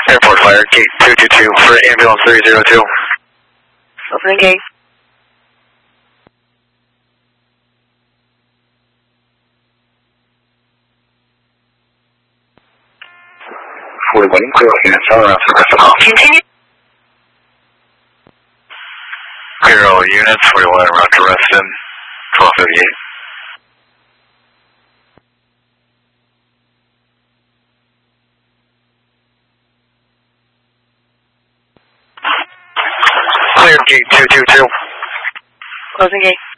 Airport Fire, gate 222 for ambulance 302. Opening gate. Clear units, all around Surface. Continue. Clear all units, 41 around to Reston, 1238. Clear gate 222. Closing gate.